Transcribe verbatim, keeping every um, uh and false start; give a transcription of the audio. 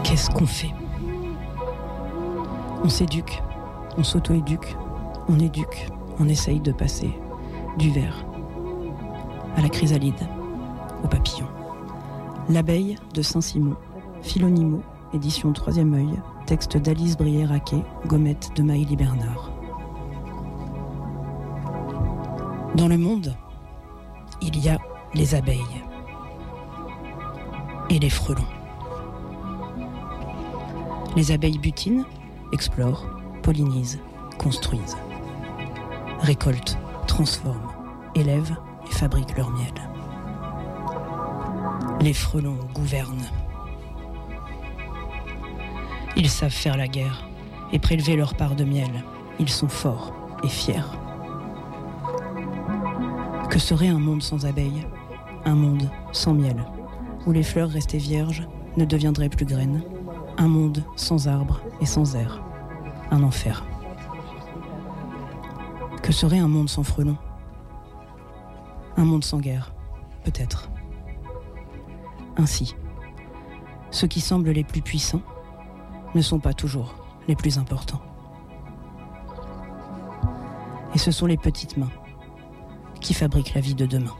Qu'est-ce qu'on fait ? On s'éduque, on s'auto-éduque, on éduque, on essaye de passer du ver à la chrysalide, au papillon. L'abeille de Saint-Simon, Philonimo, édition Troisième œil, texte d'Alice Brière-Raquet, gommette de Maëlie Bernard. Dans le monde, il y a les abeilles et les frelons. Les abeilles butinent, explorent, pollinisent, construisent, récoltent, transforment, élèvent et fabriquent leur miel. Les frelons gouvernent. Ils savent faire la guerre et prélever leur part de miel. Ils sont forts et fiers. Que serait un monde sans abeilles ? Un monde sans miel, où les fleurs restées vierges ne deviendraient plus graines. Un monde sans arbres et sans air. Un enfer. Que serait un monde sans frelons ? Un monde sans guerre, peut-être. Ainsi, ceux qui semblent les plus puissants ne sont pas toujours les plus importants. Et ce sont les petites mains qui fabriquent la vie de demain.